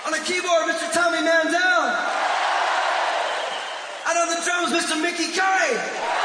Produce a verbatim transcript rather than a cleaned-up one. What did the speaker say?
On the keyboard, Mister Tommy Mandel. And on the drums, Mister Mickey Curry.